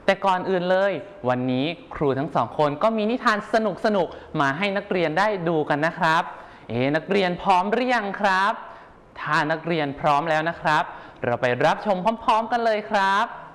แต่ก่อนอื่นเลยวันนี้ครูทั้งสองคนก็มีนิทานสนุกมาให้นักเรียนได้ดูกันนะครับนักเรียนพร้อมหรือยังครับถ้านักเรียนพร้อมแล้วนะครับเราไปรับชมพร้อมๆกันเลยครับ